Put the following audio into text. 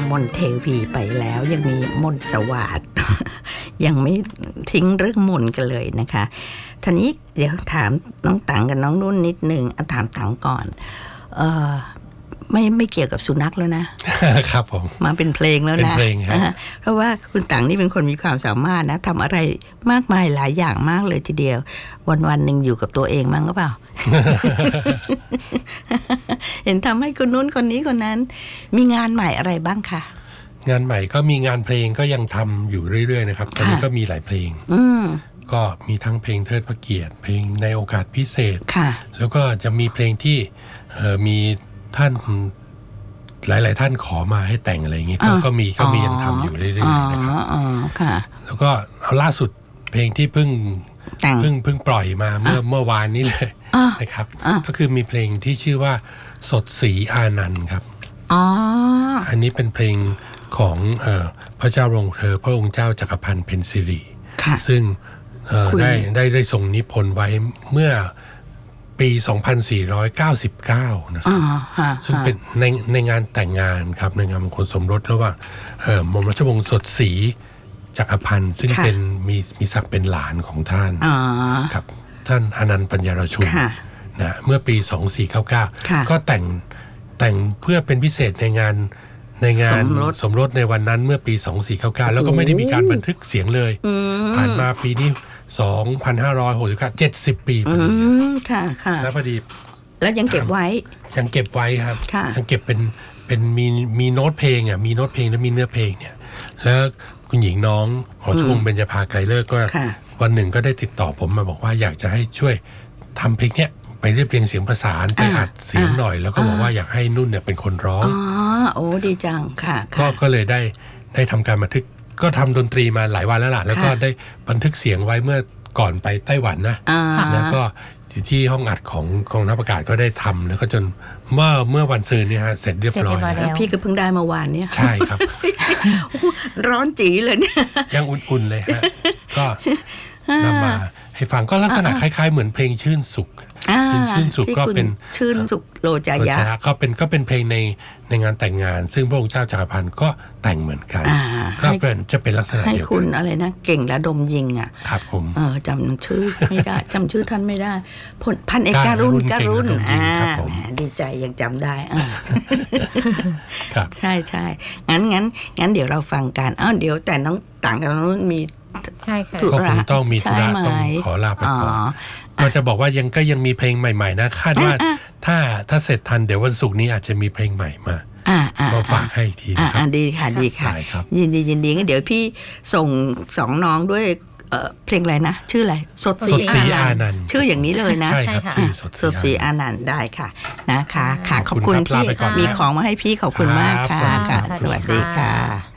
มนเทวีไปแล้วยังมีมนสวัสดิ์ ยังไม่ทิ้งเรื่องมนกันเลยนะคะทีนี้เดี๋ยวถามน้องตังกับน้องนุ่นนิดนึงถามตังก่อนไม่เกี่ยวกับสุนัขแล้วนะครับผมมาเป็นเพลงแล้วนะเป็นเพลงครับเพราะว่าคุณตังนี่เป็นคนมีความสามารถนะทำอะไรมากมายหลายอย่างมากเลยทีเดียววันหนึ่งอยู่กับตัวเองมั้งก็เปล่า เห็นทำให้คนนู้นคนนี้คนนั้นมีงานใหม่อะไรบ้างคะงานใหม่ก็มีงานเพลงก็ยังทำอยู่เรื่อยๆนะครับตอนนี้ก็มีหลายเพลงก็มีทั้งเพลงเทิดพระเกียรติเพลงในโอกาสพิเศษแล้วก็จะมีเพลงที่มีท่านหลายๆท่านขอมาให้แต่งอะไรอย่างนี้ก็มียังทำอยู่เรื่อยๆนะครับแล้วก็เอาล่าสุดเพลงที่เพิ่งปล่อยมาเมื่อวานนี้เลยนะครับก็คือมีเพลงที่ชื่อว่าสดศรีอานันต์ครับอันนี้เป็นเพลงของพระเจ้ารงเธอพระองค์เจ้าจักรพันธ์เพ็ญสิริซึ่งได้ทรงนิพนธ์ไว้เมื่อปี 2499 นะครับซึ่งเป็นในงานแต่งงานครับในงานมงคลสมรสระหว่างหม่อมราชวงศ์สดศรีจักรพันธ์ซึ่งเป็นมีศักดิ์เป็นหลานของท่านครับท่านอนันต์ปัญญารชุนนะเมื่อปี 2499 ก็แต่งเพื่อเป็นพิเศษในงานสมรสในวันนั้นเมื่อปี 2499 แล้วก็ไม่ได้มีการบันทึกเสียงเลยผ่านมาปีนี้2569 70 ปีพอดีค่ะแล้วพอดีแล้วยังเก็บไว้ครับยังเก็บเป็นมีโน้ตเพลงมีโน้ตเพลงและมีเนื้อเพลงเนี่ยแล้วคุณหญิงน้องหอช่วงเบญจภาไกรเลิกก็วันหนึ่งก็ได้ติดต่อผมมาบอกว่าอยากจะให้ช่วยทำเพลงเนี้ยไปเรียบเรียงเสียงประสานไปอัดเสียงหน่อยแล้วก็บอกว่าอยากให้นุ่นเนี่ยเป็นคนร้องโอ้ดีจังค่ะก็เลยได้ทำการบันทึกก็ทำดนตรีมาหลายวันแล้วล่ะแล้วก็ได้บันทึกเสียงไว้เมื่อก่อนไปไต้หวันนะแล้วก็ที่ห้องอัดของกองทัพอากาศก็ได้ทำแล้วก็จนเมื่อวันซืนนี่ฮะเสร็จเรียบร้อยแล้วพี่ก็เพิ่งได้เมื่อวานเนี่ยใช่ครับร้อนจีเลยเนี่ยยังอุ่นๆเลยฮะก็นำมาให้ฟังก็ลักษณะคล้ายๆเหมือนเพลงชื่นสุขชื่นสุขก็เป็นชื่นสุขโลจายะก็เป็นเพลงในงานแต่งงานซึ่งพระองค์เจ้าจักรพันธ์ก็แต่งเหมือนกันก็จะเป็นลักษณะเดียวกันให้คุณอะไรนะเก่งระดมยิงครับผมจำชื่อไม่ได้จำชื่อท่านไม่ได้พันเอกการุณดีใจยังจำได้ใช่งั้นเดี๋ยวเราฟังกันเดี๋ยวแต่น้องต่างกันน้องมีใช่ค่ะก็คงต้องมีธุระต้องขอลาไปก่อนก็จะบอกว่ายังมีเพลงใหม่ๆนะคาดว่าถ้าเสร็จทันเดี๋ยววันศุกร์นี้อาจจะมีเพลงใหม่มาฝากให้ทีนะครับดีค่ะยินดีงั้นเดี๋ยวพี่ส่ง2น้องด้วยเพลงอะไรนะชื่ออะไรสดศรีอานันต์ชื่ออย่างนี้เลยนะใช่ครับสดศรีอานันต์ได้ค่ะนะคะขอบคุณที่มีของมาให้พี่ขอบคุณมากค่ะสวัสดีค่ะ